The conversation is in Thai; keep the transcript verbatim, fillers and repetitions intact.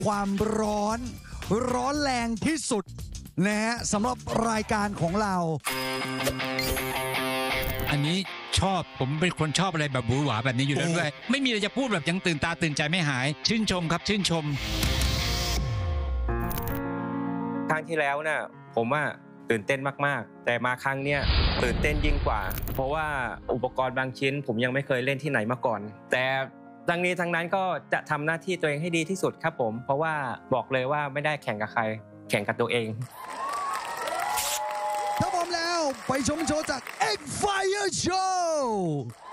ความร้อนร้อนแรงที่สุดนะฮะสำหรับรายการของเราอันนี้ชอบผมเป็นคนชอบอะไรแบบบูหวาแบบนี้อยู่แล้วด้วยไม่มีอะไรจะพูดแบบยังตื่นตาตื่นใจไม่หายชื่นชมครับชื่นชมครั้งที่แล้วน่ะผมว่าตื่นเต้นมากๆแต่มาครั้งเนี้ยตื่นเต้นยิ่งกว่าเพราะว่าอุปกรณ์บางชิ้นผมยังไม่เคยเล่นที่ไหนมาก่อนแต่ทั้งนี้ทั้งนั้นก็จะทำหน้าที่ตัวเองให้ดีที่สุดครับผมเพราะว่าบอกเลยว่าไม่ได้แข่งกับใครแข่งกับตัวเองถ้าพร้อมแล้วไปชมโชว์จาก X Fire Show